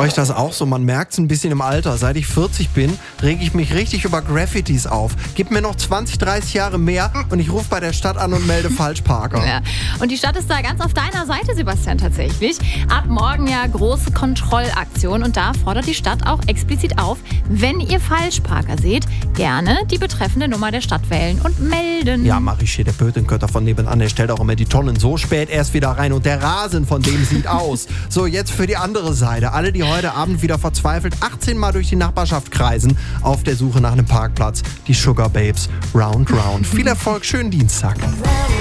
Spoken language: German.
euch das auch so? Man merkt es ein bisschen im Alter. Seit ich 40 bin, rege ich mich richtig über Graffitis auf. Gib mir noch 20, 30 Jahre mehr und ich rufe bei der Stadt an und melde Falschparker. Ja. Und die Stadt ist da ganz auf deiner Seite, Sebastian, tatsächlich. Ab morgen ja große Kontrollaktion und da fordert die Stadt auch explizit auf, wenn ihr Falschparker seht, gerne die betreffende Nummer der Stadt wählen und melden. Ja, mach ich hier, der Bötenkötter von nebenan, der stellt auch immer die Tonnen so spät erst wieder rein und der Rasen von dem sieht aus. So, jetzt für die andere Seite. Alle, die heute Abend wieder verzweifelt 18 Mal durch die Nachbarschaft kreisen, auf der Suche nach einem Parkplatz. Die Sugar Babes, round, round. Viel Erfolg, schönen Dienstag.